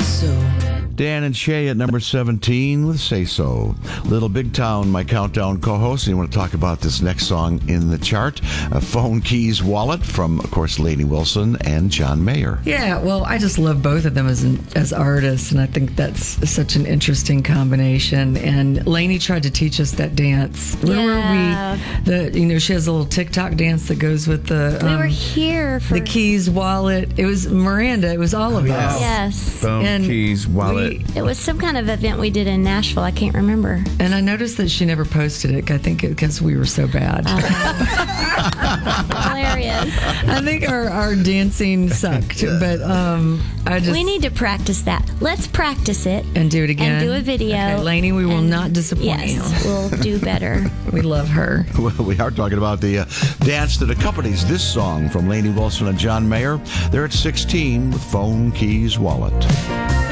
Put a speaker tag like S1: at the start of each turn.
S1: so.
S2: Dan and Shay at number 17 with Say So. Little Big Town, my countdown co-host. And you want to talk about this next song in the chart? Phone Keys Wallet from, of course, Lainey Wilson and John Mayer.
S3: Yeah, well, I just love both of them as artists, and I think that's such an interesting combination. And Lainey tried to teach us that dance. Remember she has a little TikTok dance that goes with the...
S4: we were here for...
S3: the Keys Wallet. It was Miranda. It was all of us.
S4: Yes.
S5: Phone Keys Wallet.
S4: It was some kind of event we did in Nashville. I can't remember.
S3: And I noticed that she never posted it. I think because we were so bad.
S4: Hilarious.
S3: I think our dancing sucked, but
S4: we need to practice that. Let's practice it
S3: and do it again.
S4: And do a video.
S3: Okay, Lainey, we will not disappoint you.
S4: We'll do better.
S3: We love her.
S2: Well, we are talking about the dance that accompanies this song from Lainey Wilson and John Mayer. They're at 16 with Phone Keys Wallet.